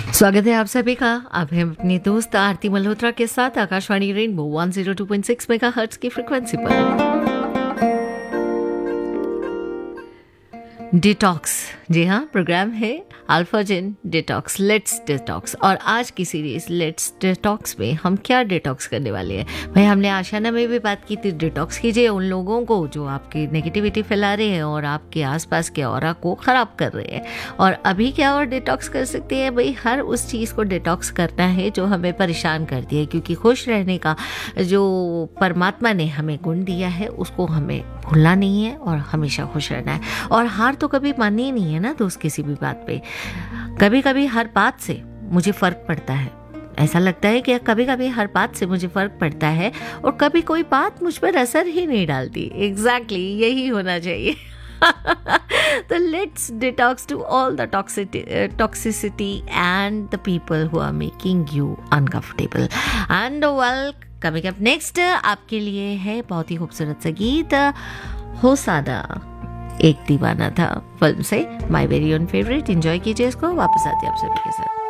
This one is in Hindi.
स्वागत है आप सभी का। अब हम अपनी दोस्त आरती मल्होत्रा के साथ आकाशवाणी रेनबो 102.6 मेगाहर्ट्ज की फ्रिक्वेंसी पर डिटॉक्स। जी हाँ, प्रोग्राम है अल्फाजिन डिटॉक्स, लेट्स डिटॉक्स। और आज की सीरीज लेट्स डिटॉक्स में हम क्या डिटॉक्स करने वाले हैं भाई। हमने आशाना में भी बात की थी, डिटॉक्स कीजिए उन लोगों को जो आपकी नेगेटिविटी फैला रहे हैं और आपके आसपास के ऑरा को ख़राब कर रहे हैं। और अभी क्या और डिटॉक्स कर सकते हैं भाई, हर उस चीज़ को डिटॉक्स करना है जो हमें परेशान करती है, क्योंकि खुश रहने का जो परमात्मा ने हमें गुण दिया है उसको हमें भूलना नहीं है और हमेशा खुश रहना है। और हार तो कभी माननी ही नहीं है ना दोस्त, किसी भी बात पे। कभी कभी हर बात से मुझे फ़र्क पड़ता है, ऐसा लगता है कि कभी कभी हर बात से मुझे फ़र्क पड़ता है और कभी कोई बात मुझ पर असर ही नहीं डालती। एग्जैक्टली यही होना चाहिए। तो let's detox to all the toxicity and the people who are making you uncomfortable. And well, coming up next आपके लिए है बहुत ही खूबसूरत सा गीत, हो सादा एक दीवाना था फिल्म से, my very own favourite. Enjoy कीजिए इसको, वापस आते हैं आप सभी के साथ।